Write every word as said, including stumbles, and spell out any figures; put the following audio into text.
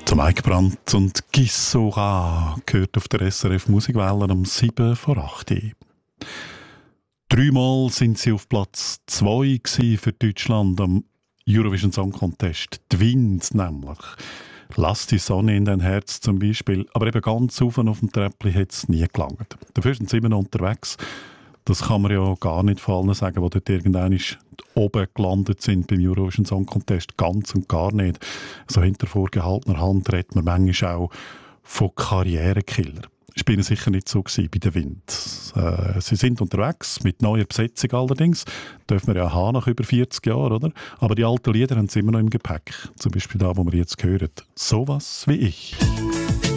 Zum Mike Brandt und Gisora gehört auf der S R F Musikwelle um sieben vor acht. Dreimal sind sie auf Platz zwei für Deutschland am Eurovision Song Contest. Die Wind nämlich. «Lass die Sonne in dein Herz» zum Beispiel. Aber eben ganz oben auf dem Treppli hat es nie gelangt. Dafür sind sie immer noch unterwegs. Das kann man ja gar nicht von allen sagen, die dort irgendwann oben gelandet sind beim Eurovision Song Contest. Ganz und gar nicht. So hinter vorgehaltener Hand redet man manchmal auch von Karrierekiller. Das war sicher nicht so gewesen bei «Der Wind». Äh, sie sind unterwegs, mit neuer Besetzung allerdings. Dürfen wir ja haben nach über vierzig Jahren, oder? Aber die alten Lieder haben sie immer noch im Gepäck. Zum Beispiel da, wo wir jetzt hören. «Sowas wie ich».